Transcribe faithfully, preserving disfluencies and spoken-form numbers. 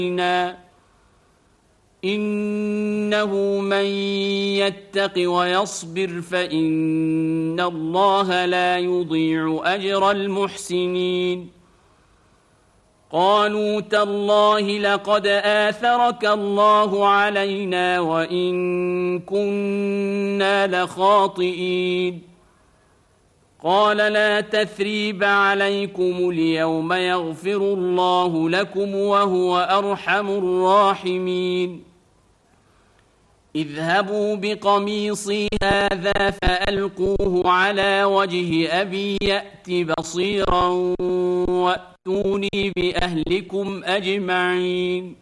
علينا إنه من يتق ويصبر فإن الله لا يضيع أجر المحسنين قالوا تالله لقد آثرك الله علينا وإن كنا لخاطئين قال لا تثريب عليكم اليوم يغفر الله لكم وهو أرحم الراحمين اذهبوا بقميصي هذا فألقوه على وجه أبي يأت بصيرا وأتوني بأهلكم أجمعين